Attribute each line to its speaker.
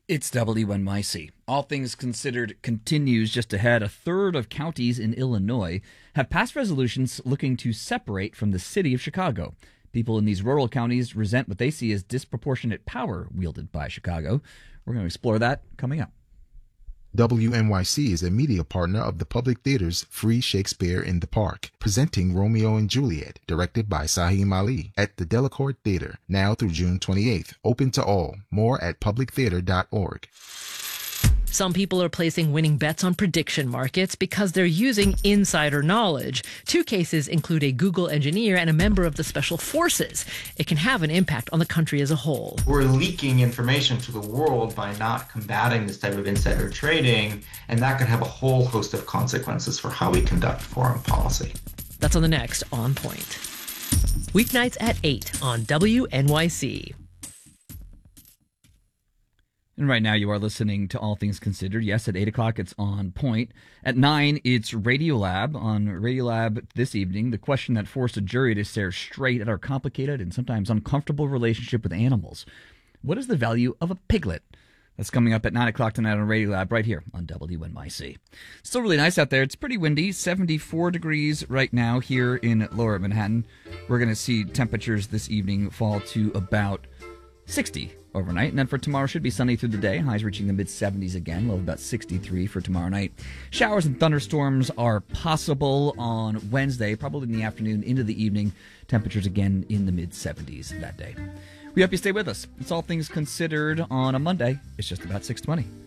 Speaker 1: It's WNYC. All Things Considered continues just ahead. A third of counties in Illinois have passed resolutions looking to separate from the city of Chicago. People in these rural counties resent what they see as disproportionate power wielded by Chicago. We're going to explore that coming up.
Speaker 2: WNYC is a media partner of the Public Theater's Free Shakespeare in the Park, presenting Romeo and Juliet, directed by Saheem Ali, at the Delacorte Theater, now through June 28th. Open to all. More at publictheater.org.
Speaker 3: Some people are placing winning bets on prediction markets because they're using insider knowledge. Two cases include a Google engineer and a member of the Special Forces. It can have an impact on the country as a whole.
Speaker 4: We're leaking information to the world by not combating this type of insider trading, and that could have a whole host of consequences for how we conduct foreign policy.
Speaker 3: That's on the next On Point. Weeknights at 8 on WNYC.
Speaker 1: And right now you are listening to All Things Considered. Yes, at 8 o'clock it's On Point. At 9, it's Radiolab. On Radiolab this evening, the question that forced a jury to stare straight at our complicated and sometimes uncomfortable relationship with animals. What is the value of a piglet? That's coming up at 9 o'clock tonight on Radiolab right here on WNYC. Still really nice out there. It's pretty windy, 74 degrees right now here in Lower Manhattan. We're going to see temperatures this evening fall to about 60 overnight, and then for tomorrow should be sunny through the day, highs reaching the mid-70s again, low of about 63 for tomorrow night. Showers and thunderstorms are possible on Wednesday, probably in the afternoon into the evening. Temperatures again in the mid-70s that day. We hope you stay with us. It's All Things Considered on a Monday. It's just about 6:20.